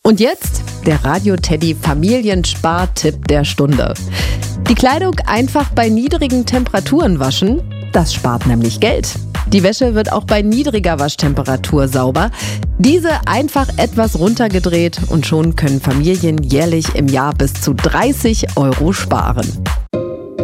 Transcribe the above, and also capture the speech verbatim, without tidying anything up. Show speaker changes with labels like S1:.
S1: Und jetzt der Radio Teddy Familienspartipp der Stunde. Die Kleidung einfach bei niedrigen Temperaturen waschen, das spart nämlich Geld. Die Wäsche wird auch bei niedriger Waschtemperatur sauber. Diese einfach etwas runtergedreht und schon können Familien jährlich im Jahr bis zu dreißig Euro sparen.